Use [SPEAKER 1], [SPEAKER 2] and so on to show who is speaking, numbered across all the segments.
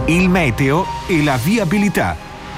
[SPEAKER 1] il meteo e la viabilità.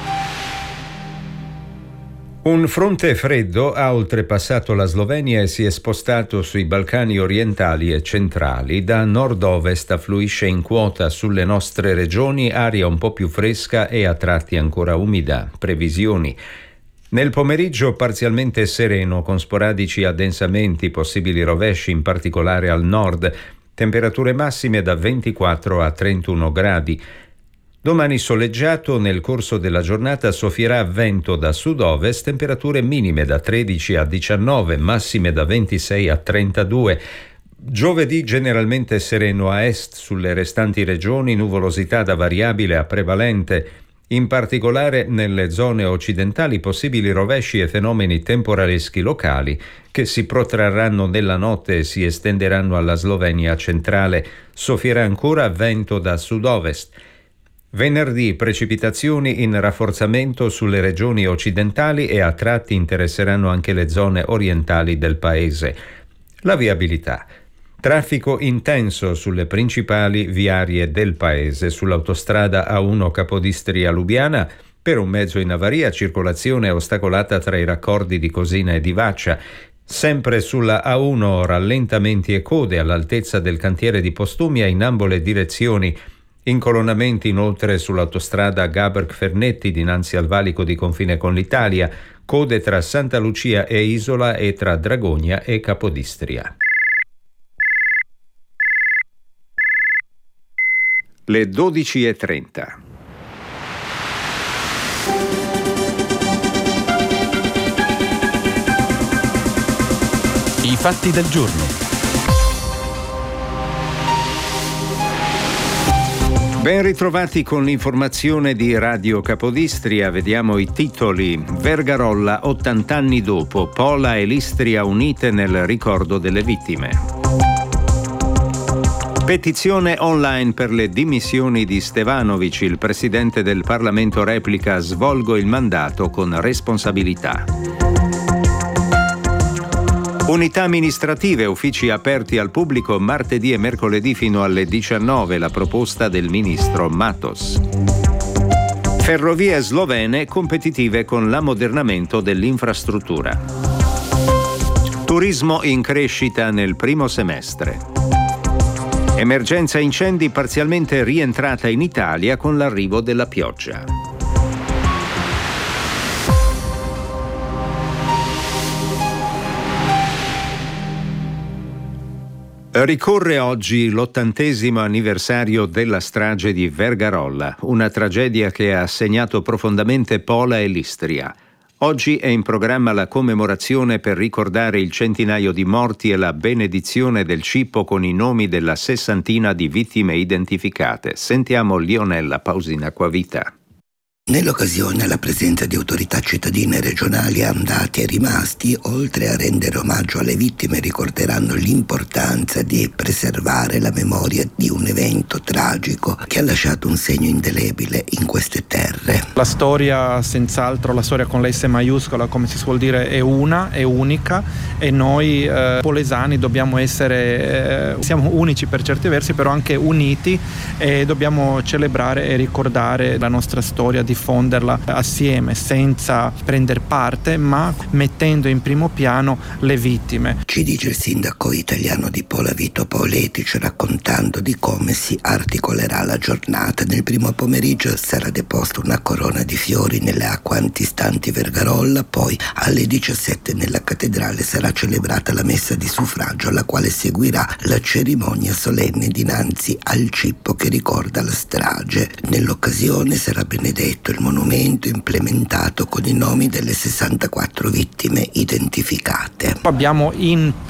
[SPEAKER 2] Un fronte freddo ha oltrepassato la Slovenia e si è spostato sui Balcani orientali e centrali. Da nord-ovest affluisce in quota sulle nostre regioni aria un po' più fresca e a tratti ancora umida. Previsioni. Nel pomeriggio parzialmente sereno con sporadici addensamenti, possibili rovesci in particolare al nord. Temperature massime da 24 a 31 gradi. Domani soleggiato, nel corso della giornata soffierà vento da sud-ovest, temperature minime da 13 a 19, massime da 26 a 32. Giovedì generalmente sereno a est sulle restanti regioni, nuvolosità da variabile a prevalente. In particolare nelle zone occidentali possibili rovesci e fenomeni temporaleschi locali che si protrarranno nella notte e si estenderanno alla Slovenia centrale. Soffierà ancora vento da sud-ovest. Venerdì precipitazioni in rafforzamento sulle regioni occidentali e a tratti interesseranno anche le zone orientali del paese. La viabilità. Traffico intenso sulle principali viarie del paese. Sull'autostrada A1 Capodistria-Lubiana, per un mezzo in avaria, circolazione ostacolata tra i raccordi di Cosina e di Vaccia. Sempre sulla A1 rallentamenti e code all'altezza del cantiere di Postumia in ambo le direzioni. Incolonnamenti inoltre sull'autostrada Gaberg-Fernetti dinanzi al valico di confine con l'Italia. Code tra Santa Lucia e Isola e tra Dragonia e Capodistria. Le 12:30.
[SPEAKER 1] I fatti del giorno.
[SPEAKER 2] Ben ritrovati con l'informazione di Radio Capodistria. Vediamo i titoli. Vergarolla 80 anni dopo, Pola e l'Istria unite nel ricordo delle vittime. Petizione online per le dimissioni di Stevanovic. Il presidente del Parlamento replica: svolgo il mandato con responsabilità. Unità amministrative, uffici aperti al pubblico martedì e mercoledì fino alle 19, la proposta del ministro Matos. Ferrovie slovene competitive con l'ammodernamento dell'infrastruttura. Turismo in crescita nel primo semestre. Emergenza incendi parzialmente rientrata in Italia con l'arrivo della pioggia. Ricorre oggi l'80° anniversario della strage di Vergarolla, una tragedia che ha segnato profondamente Pola e l'Istria. Oggi è in programma la commemorazione per ricordare il centinaio di morti e la benedizione del cippo con i nomi della 60ina di vittime identificate. Sentiamo Lionella Pausina Acquavita.
[SPEAKER 3] Nell'occasione, la presenza di autorità cittadine e regionali andati e rimasti, oltre a rendere omaggio alle vittime, ricorderanno l'importanza di preservare la memoria di un evento tragico che ha lasciato un segno indelebile in queste terre.
[SPEAKER 4] La storia, senz'altro, la storia con la S maiuscola, come si suol dire, è unica, e noi polesani dobbiamo essere, siamo unici per certi versi, però anche uniti, e dobbiamo celebrare e ricordare la nostra storia, diffonderla assieme senza prendere parte, ma mettendo in primo piano le vittime.
[SPEAKER 3] Ci dice il sindaco italiano di Pola, Vito Paoletici, raccontando di come si articolerà la giornata. Nel primo pomeriggio sarà deposta una corona di fiori nelle acque antistanti Vergarolla, poi alle 17 nella cattedrale sarà celebrata la messa di suffragio, alla quale seguirà la cerimonia solenne dinanzi al cippo che ricorda la strage. Nell'occasione sarà benedetto il monumento implementato con i nomi delle 64 vittime identificate.
[SPEAKER 4] Abbiamo in